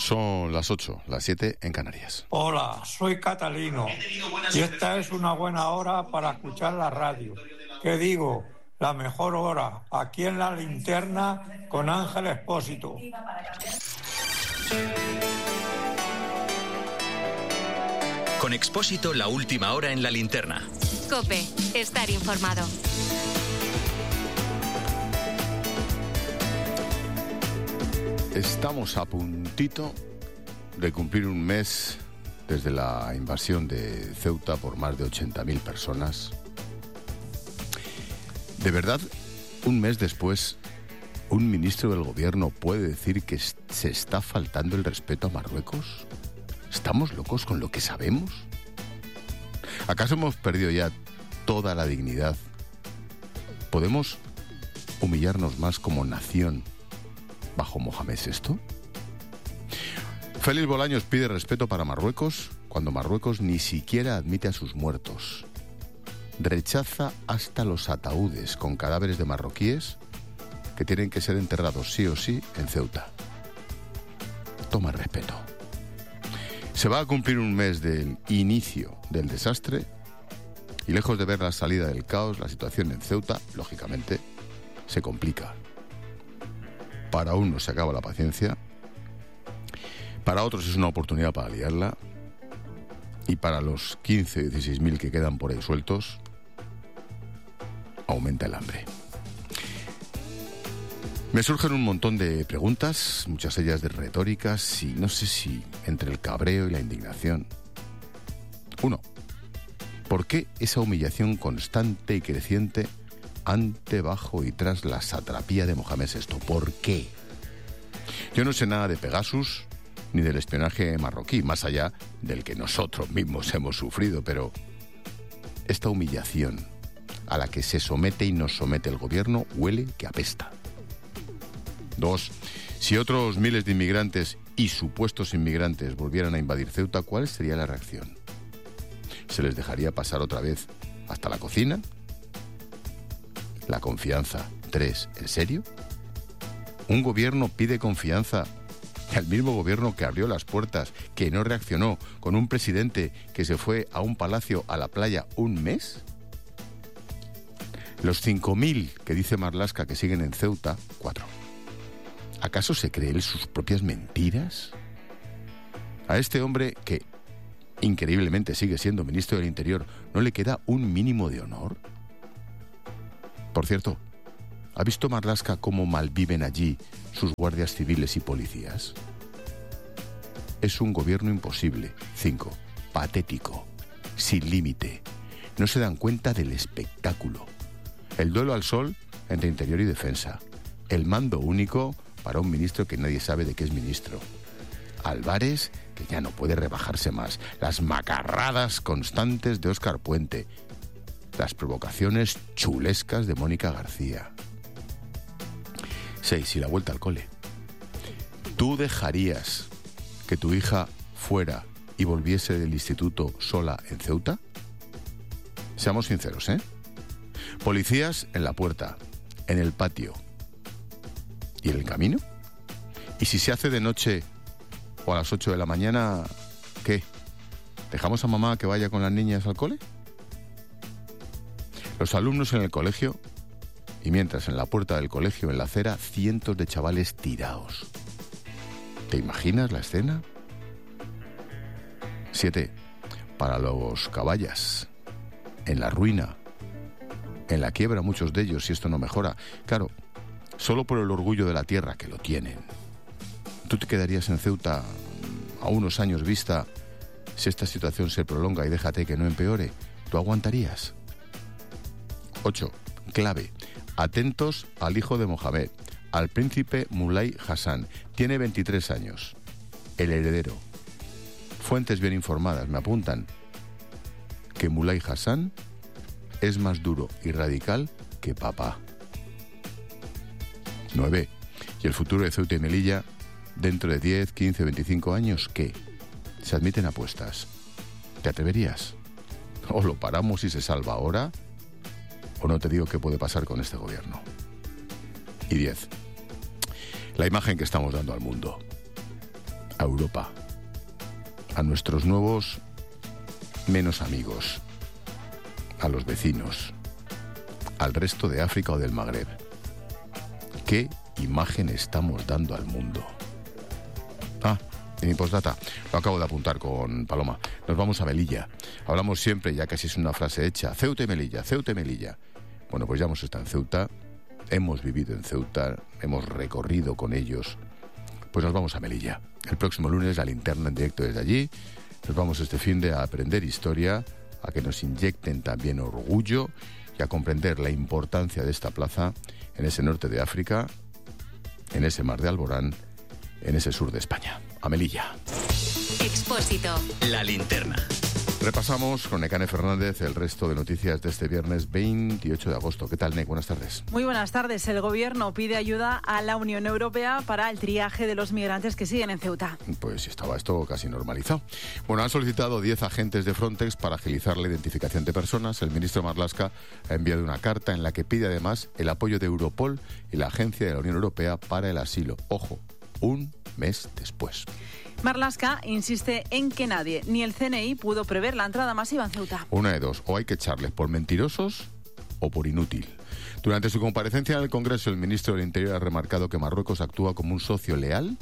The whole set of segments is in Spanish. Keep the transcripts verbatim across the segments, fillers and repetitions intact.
Son las ocho, las siete en Canarias. Hola, soy Catalino y esta es una buena hora para escuchar la radio. ¿Qué digo? La mejor hora, aquí en La Linterna con Ángel Expósito. Con Expósito, la última hora en La Linterna. COPE, estar informado. Estamos a puntito de cumplir un mes desde la invasión de Ceuta por más de ochenta mil personas. ¿De verdad, un mes después, un ministro del gobierno puede decir que se está faltando el respeto a Marruecos? ¿Estamos locos con lo que sabemos? ¿Acaso hemos perdido ya toda la dignidad? ¿Podemos humillarnos más como nación bajo Mohamed sexto? Félix Bolaños pide respeto para Marruecos cuando Marruecos ni siquiera admite a sus muertos. Rechaza hasta los ataúdes con cadáveres de marroquíes que tienen que ser enterrados sí o sí en Ceuta. Toma respeto. Se va a cumplir un mes del inicio del desastre y lejos de ver la salida del caos, la situación en Ceuta, lógicamente, se complica. Para unos se acaba la paciencia, para otros es una oportunidad para liarla y para los quince o dieciséis mil que quedan por ahí sueltos, aumenta el hambre. Me surgen un montón de preguntas, muchas ellas de retóricas, y no sé si entre el cabreo y la indignación. Uno, ¿por qué esa humillación constante y creciente ante, bajo y tras la satrapía de Mohamed sexto? ¿Por qué? Yo no sé nada de Pegasus ni del espionaje marroquí, más allá del que nosotros mismos hemos sufrido, pero esta humillación a la que se somete y nos somete el gobierno huele que apesta. Dos, si otros miles de inmigrantes y supuestos inmigrantes volvieran a invadir Ceuta, ¿cuál sería la reacción? ¿Se les dejaría pasar otra vez hasta la cocina? La confianza. Tres, ¿en serio? Un gobierno pide confianza al mismo gobierno que abrió las puertas, que no reaccionó, con un presidente que se fue a un palacio a la playa un mes. Los cinco mil que dice Marlaska que siguen en Ceuta, cuatro. ¿Acaso se cree él sus propias mentiras? A este hombre, que increíblemente sigue siendo ministro del Interior, ¿no le queda un mínimo de honor? Por cierto, ¿ha visto Marlaska cómo malviven allí sus guardias civiles y policías? Es un gobierno imposible. Cinco. Patético. Sin límite. No se dan cuenta del espectáculo. El duelo al sol entre Interior y Defensa. El mando único para un ministro que nadie sabe de qué es ministro. Álvarez, que ya no puede rebajarse más. Las macarradas constantes de Óscar Puente. Las provocaciones chulescas de Mónica García. Seis. Y la vuelta al cole. ¿Tú dejarías que tu hija fuera y volviese del instituto sola en Ceuta? Seamos sinceros, ¿eh? Policías en la puerta, en el patio. ¿Y en el camino? ¿Y si se hace de noche o a las ocho de la mañana, qué? ¿Dejamos a mamá que vaya con las niñas al cole? Los alumnos en el colegio, y mientras en la puerta del colegio, en la acera, cientos de chavales tirados. ¿Te imaginas la escena? Siete. Para los caballas, en la ruina, en la quiebra muchos de ellos, si esto no mejora. Claro, solo por el orgullo de la tierra, que lo tienen. ¿Tú te quedarías en Ceuta a unos años vista si esta situación se prolonga y déjate que no empeore? ¿Tú aguantarías? Ocho. Clave. Atentos al hijo de Mohamed, al príncipe Mulay Hassan. Tiene veintitrés años. El heredero. Fuentes bien informadas me apuntan que Mulay Hassan es más duro y radical que papá. Nueve. ¿Y el futuro de Ceuta y Melilla dentro de diez, quince, veinticinco años qué? ¿Se admiten apuestas? ¿Te atreverías? ¿O lo paramos y se salva ahora? ¿O no te digo qué puede pasar con este gobierno? Y diez. La imagen que estamos dando al mundo. a Europa, a nuestros nuevos menos amigos, a los vecinos, al resto de África o del Magreb. ¿Qué imagen estamos dando al mundo? Ah, en mi postdata, lo acabo de apuntar con Paloma. Nos vamos a Melilla. Hablamos siempre, ya casi es una frase hecha, Ceuta y Melilla, Ceuta y Melilla. Bueno, pues ya hemos estado en Ceuta, hemos vivido en Ceuta, hemos recorrido con ellos. Pues nos vamos a Melilla. El próximo lunes la linterna en directo desde allí. Nos vamos este fin de a aprender historia, a que nos inyecten también orgullo y a comprender la importancia de esta plaza en ese norte de África, en ese mar de Alborán, en ese sur de España. A Melilla. Expósito. La linterna. Repasamos con Nekane Fernández el resto de noticias de este viernes veintiocho de agosto. ¿Qué tal, Nek? Buenas tardes. Muy buenas tardes. El Gobierno pide ayuda a la Unión Europea para el triaje de los migrantes que siguen en Ceuta. Pues estaba esto casi normalizado. Bueno, han solicitado diez agentes de Frontex para agilizar la identificación de personas. El ministro Marlaska ha enviado una carta en la que pide además el apoyo de Europol y la Agencia de la Unión Europea para el Asilo. Ojo, un mes después. Marlaska insiste en que nadie, ni el C N I, pudo prever la entrada masiva en Ceuta. Una de dos, o hay que echarles por mentirosos o por inútil. Durante su comparecencia en el Congreso, el ministro del Interior ha remarcado que Marruecos actúa como un socio leal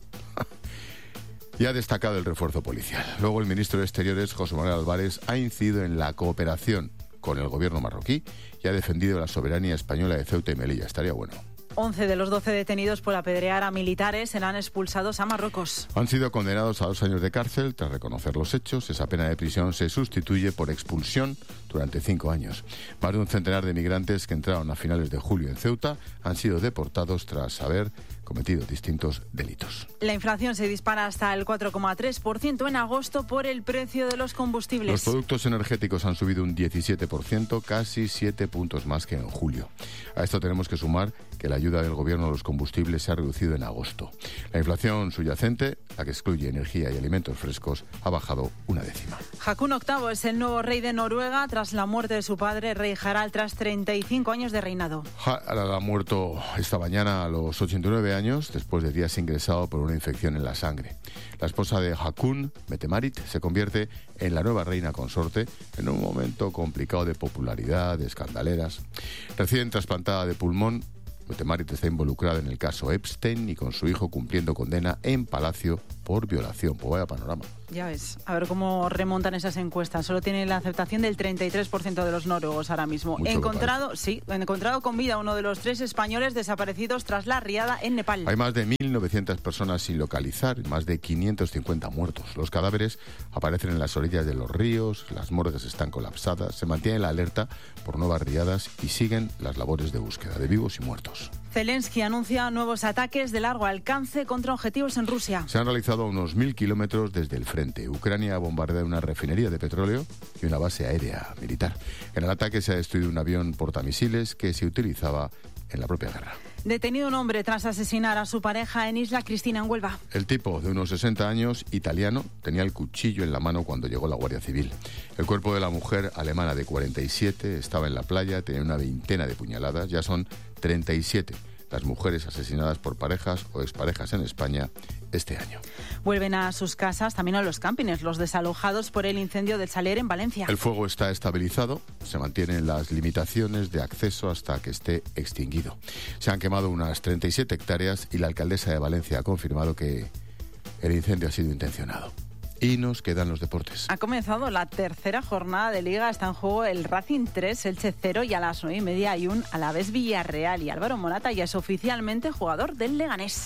y ha destacado el refuerzo policial. Luego el ministro de Exteriores, José Manuel Álvarez, ha incidido en la cooperación con el gobierno marroquí y ha defendido la soberanía española de Ceuta y Melilla. Estaría bueno. once de los doce detenidos por apedrear a militares serán expulsados a Marruecos. Han sido condenados a dos años de cárcel tras reconocer los hechos. Esa pena de prisión se sustituye por expulsión durante cinco años. Más de un centenar de migrantes que entraron a finales de julio en Ceuta han sido deportados tras haber cometido distintos delitos. La inflación se dispara hasta el cuatro coma tres por ciento en agosto por el precio de los combustibles. Los productos energéticos han subido un diecisiete por ciento, casi siete puntos más que en julio. A esto tenemos que sumar que la ayuda del gobierno a los combustibles se ha reducido en agosto. La inflación subyacente, la que excluye energía y alimentos frescos, ha bajado una décima. Haakon octavo es el nuevo rey de Noruega tras la muerte de su padre, rey Harald, tras treinta y cinco años de reinado. Harald ha muerto esta mañana a los ochenta y nueve años, después de días ingresado por una infección en la sangre. La esposa de Haakon, Mette-Marit, se convierte en la nueva reina consorte en un momento complicado de popularidad, de escandaleras. Recién trasplantada de pulmón, Mette-Marit está involucrada en el caso Epstein y con su hijo cumpliendo condena en Palacio por violación. Pues vaya panorama. Ya ves, a ver cómo remontan esas encuestas. Solo tiene la aceptación del treinta y tres por ciento de los noruegos ahora mismo. Mucho encontrado, sí, encontrado con vida uno de los tres españoles desaparecidos tras la riada en Nepal. Hay más de mil novecientas personas sin localizar y más de quinientos cincuenta muertos. Los cadáveres aparecen en las orillas de los ríos, las morgues están colapsadas, se mantiene la alerta por nuevas riadas y siguen las labores de búsqueda de vivos y muertos. Zelensky anuncia nuevos ataques de largo alcance contra objetivos en Rusia. Se han realizado a unos mil kilómetros desde el frente. Ucrania ha bombardeado una refinería de petróleo y una base aérea militar. En el ataque se ha destruido un avión portamisiles que se utilizaba en la propia guerra. Detenido un hombre tras asesinar a su pareja en Isla Cristina, en Huelva. El tipo, de unos sesenta años, italiano, tenía el cuchillo en la mano cuando llegó la Guardia Civil. El cuerpo de la mujer, alemana de cuarenta y siete, estaba en la playa, tenía una veintena de puñaladas. Ya son treinta y siete las mujeres asesinadas por parejas o exparejas en España este año. Vuelven a sus casas, también a los campings, los desalojados por el incendio del Saler en Valencia. El fuego está estabilizado, se mantienen las limitaciones de acceso hasta que esté extinguido. Se han quemado unas treinta y siete hectáreas y la alcaldesa de Valencia ha confirmado que el incendio ha sido intencionado. Y nos quedan los deportes. Ha comenzado la tercera jornada de Liga. Está en juego el Racing tres, Elche cero y a las nueve y media hay un Alavés Villarreal. Y Álvaro Morata ya es oficialmente jugador del Leganés.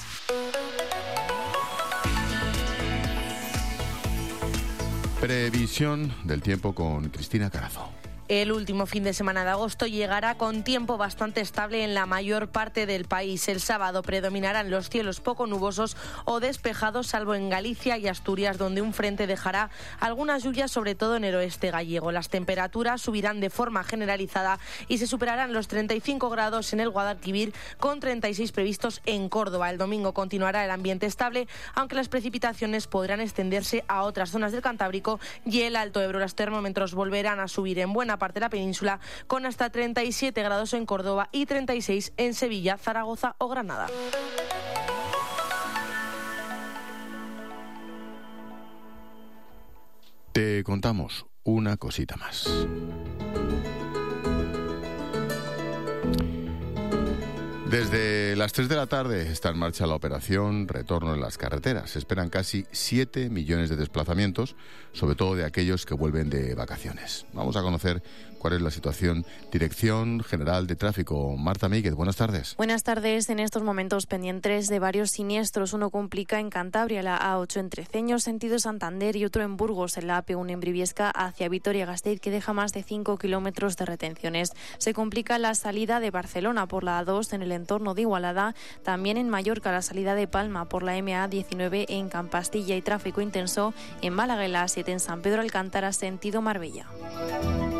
Previsión del tiempo con Cristina Carazo. El último fin de semana de agosto llegará con tiempo bastante estable en la mayor parte del país. El sábado predominarán los cielos poco nubosos o despejados, salvo en Galicia y Asturias, donde un frente dejará algunas lluvias, sobre todo en el oeste gallego. Las temperaturas subirán de forma generalizada y se superarán los treinta y cinco grados en el Guadalquivir, con treinta y seis previstos en Córdoba. El domingo continuará el ambiente estable, aunque las precipitaciones podrán extenderse a otras zonas del Cantábrico y el Alto Ebro. Los termómetros volverán a subir en buena parte de la península, con hasta treinta y siete grados en Córdoba y treinta y seis en Sevilla, Zaragoza o Granada. Te contamos una cosita más. Desde las tres de la tarde está en marcha la operación Retorno en las carreteras. Se esperan casi siete millones de desplazamientos, sobre todo de aquellos que vuelven de vacaciones. Vamos a conocer cuál es la situación. Dirección General de Tráfico, Marta Míguez, buenas tardes. Buenas tardes. En estos momentos pendientes de varios siniestros. Uno complica en Cantabria, la A ocho en Treceños, sentido Santander, y otro en Burgos, en la A P uno en Briviesca, hacia Vitoria-Gasteiz, que deja más de cinco kilómetros de retenciones. Se complica la salida de Barcelona por la A dos en el entorno de Igualada, también en Mallorca la salida de Palma por la M A diecinueve en Campastilla y tráfico intenso en Málaga, la A siete en San Pedro Alcántara, sentido Marbella.